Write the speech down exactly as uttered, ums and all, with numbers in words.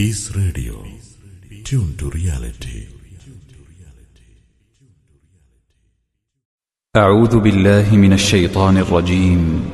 Peace Radio. Tune to reality. أعوذ بالله من الشيطان الرجيم.